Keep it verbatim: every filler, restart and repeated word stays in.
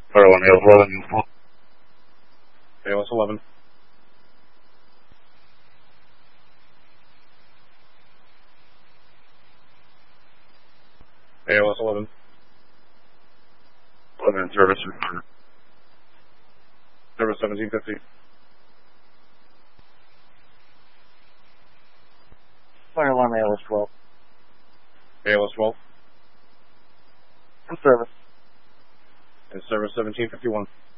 Fire alarm A L S eleven. A L S eleven. A L S eleven. eleven in service. Service seventeen fifty. Fire alarm A L S twelve. A L S twelve. In service. And service seventeen fifty-one.